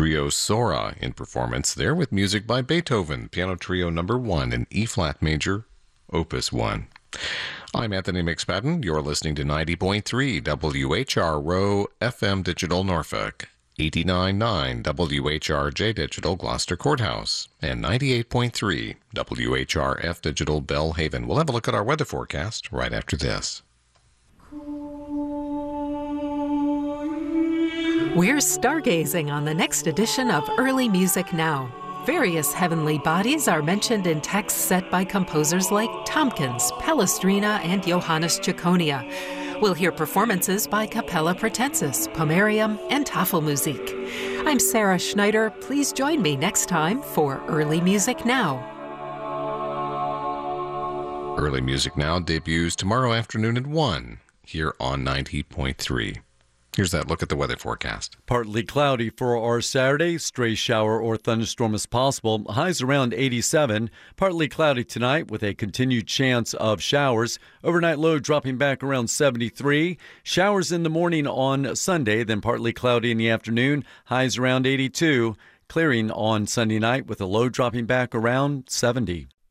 Trio Sora in performance there with music by Beethoven, Piano Trio Number 1 in E-flat major, Opus 1. I'm Anthony McSpadden. You're listening to 90.3 WHRO FM Digital Norfolk, 89.9 WHRJ Digital Gloucester Courthouse, and 98.3 WHRF Digital Bellhaven. We'll have a look at our weather forecast right after this. We're stargazing on the next edition of Early Music Now. Various heavenly bodies are mentioned in texts set by composers like Tompkins, Palestrina, and Johannes Ciconia. We'll hear performances by Capella Pratensis, Pomerium, and Tafelmusik. I'm Sarah Schneider. Please join me next time for Early Music Now. Early Music Now debuts tomorrow afternoon at 1 here on 90.3. Here's that look at the weather forecast. Partly cloudy for our Saturday. Stray shower or thunderstorm is possible. Highs around 87. Partly cloudy tonight with a continued chance of showers. Overnight low dropping back around 73. Showers in the morning on Sunday, then partly cloudy in the afternoon. Highs around 82. Clearing on Sunday night with a low dropping back around 70.